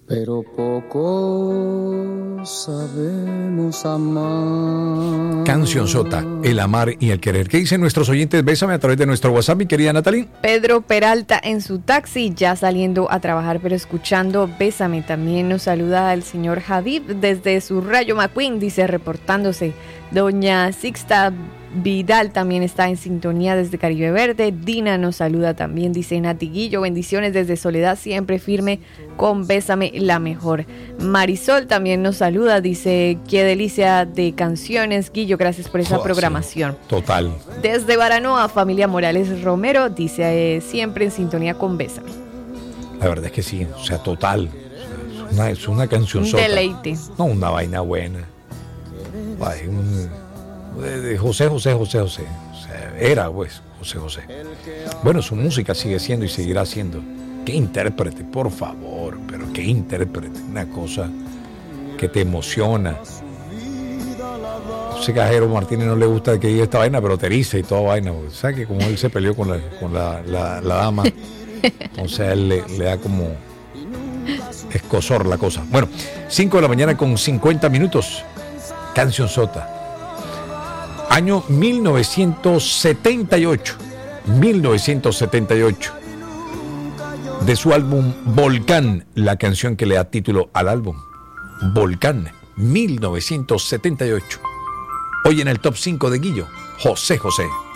pero poco sabemos amar. Cancionzota, el amar y el querer. ¿Qué dicen nuestros oyentes? Bésame a través de nuestro WhatsApp, mi querida Natalie. Pedro Peralta en su taxi, ya saliendo a trabajar, pero escuchando Bésame. También nos saluda el señor Javid desde su Rayo McQueen, dice, reportándose. Doña Sixta Vidal también está en sintonía desde Caribe Verde. Dina nos saluda también, dice Nati Guillo, bendiciones desde Soledad, siempre firme con Bésame la mejor. Marisol también nos saluda, dice, qué delicia de canciones, Guillo, gracias por esa programación. Sí, total. Desde Baranoa, familia Morales Romero, dice, siempre en sintonía con Bésame. La verdad es que sí, o sea, total. Es una canción Un deleite. No, una vaina buena. Ay, de José. O sea, era pues José. Bueno, su música sigue siendo y seguirá siendo. Qué intérprete, por favor, pero qué intérprete. Una cosa que te emociona. Sé que a Jero Martínez no le gusta que diga esta vaina, pero te eriza y toda vaina. ¿Sabes que como él se peleó con la dama? Entonces a él le da como escozor la cosa. Bueno, 5 de la mañana con 50 minutos. Cancionzota. Año 1978. De su álbum Volcán, la canción que le da título al álbum. Volcán, 1978. Hoy en el top 5 de Guillo, José José.